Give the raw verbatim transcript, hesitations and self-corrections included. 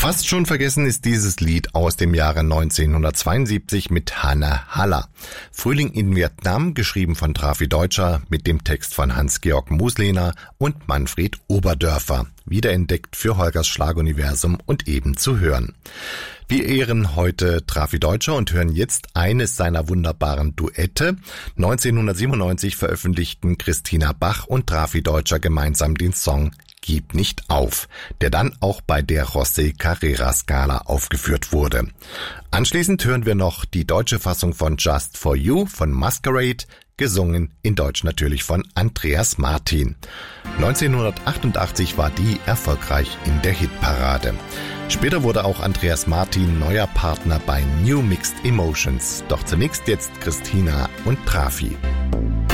Fast schon vergessen ist dieses Lied aus dem Jahre neunzehnhundertzweiundsiebzig mit Hanne Haller. Frühling in Vietnam, geschrieben von Trafi Deutscher mit dem Text von Hans-Georg Muslehner und Manfred Oberdörfer. Wiederentdeckt für Holgers Schlaguniversum und eben zu hören. Wir ehren heute Trafi Deutscher und hören jetzt eines seiner wunderbaren Duette. neunzehnhundertsiebenundneunzig veröffentlichten Christina Bach und Trafi Deutscher gemeinsam den Song Gib nicht auf, der dann auch bei der José Carrera Scala aufgeführt wurde. Anschließend hören wir noch die deutsche Fassung von Just for You von Masquerade, gesungen in Deutsch natürlich von Andreas Martin. neunzehnhundertachtundachtzig war die erfolgreich in der Hitparade. Später wurde auch Andreas Martin neuer Partner bei New Mixed Emotions. Doch zunächst jetzt Christina und Trafi.